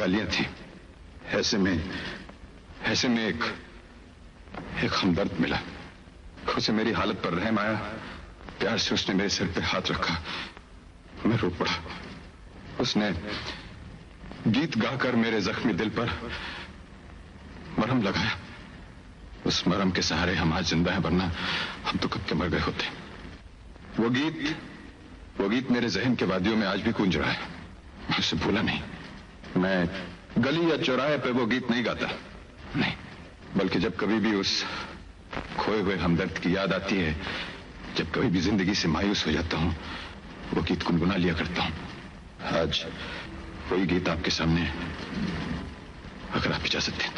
गालियां थी। ऐसे में एक हमदर्द मिला। उसे मेरी हालत पर रहम आया। प्यार से उसने मेरे सिर पे हाथ रखा। मैं रो पड़ा। उसने गीत गाकर मेरे जख्मी दिल पर मरहम लगाया। उस मरहम के सहारे हम आज जिंदा हैं, वरना हम तो कब के मर गए होते। वो गीत मेरे जहन के वादियों में आज भी गूंज रहा है। मैं उसे भूला नहीं। मैं गली या चौराहे पे वो गीत नहीं गाता, नहीं, बल्कि जब कभी भी उस खोए हुए हमदर्द की याद आती है, जब कभी भी जिंदगी से मायूस हो जाता हूं, वो गीत गुनगुना लिया करता हूं। आज वही गीत आपके सामने, अगर आप इजाजत दें तो।